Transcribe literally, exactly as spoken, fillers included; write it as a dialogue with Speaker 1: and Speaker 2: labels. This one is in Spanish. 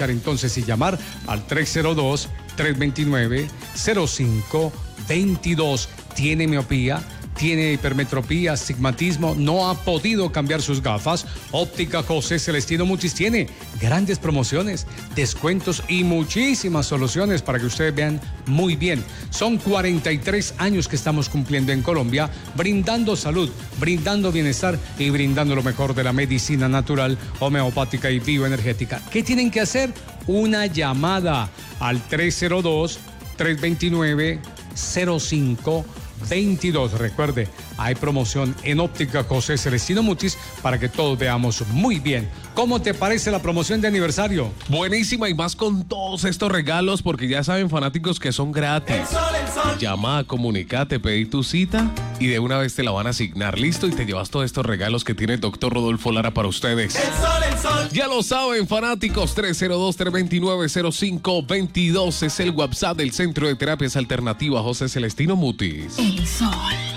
Speaker 1: marcar entonces y llamar al tres cero dos, tres dos nueve, cero cinco dos dos. ¿Tiene miopía? ¿Tiene hipermetropía, astigmatismo? ¿No ha podido cambiar sus gafas? Óptica José Celestino Mutis tiene grandes promociones, descuentos y muchísimas soluciones para que ustedes vean muy bien. Son cuarenta y tres años que estamos cumpliendo en Colombia, brindando salud, brindando bienestar y brindando lo mejor de la medicina natural, homeopática y bioenergética. ¿Qué tienen que hacer? Una llamada al tres cero dos, tres dos nueve, cero cinco veintidós. Recuerde, hay promoción en Óptica José Celestino Mutis para que todos veamos muy bien. ¿Cómo te parece la promoción de aniversario?
Speaker 2: Buenísima, y más con todos estos regalos, porque ya saben, fanáticos, que son gratis.
Speaker 3: El sol, el sol.
Speaker 2: Llama, comunicate, pedí tu cita y de una vez te la van a asignar. Listo, y te llevas todos estos regalos que tiene el doctor Rodolfo Lara para ustedes.
Speaker 3: El sol, el sol.
Speaker 2: Ya lo saben, fanáticos, tres cero dos, tres dos nueve, cero cinco dos dos es el WhatsApp del Centro de Terapias Alternativas José Celestino Mutis.
Speaker 4: El sol.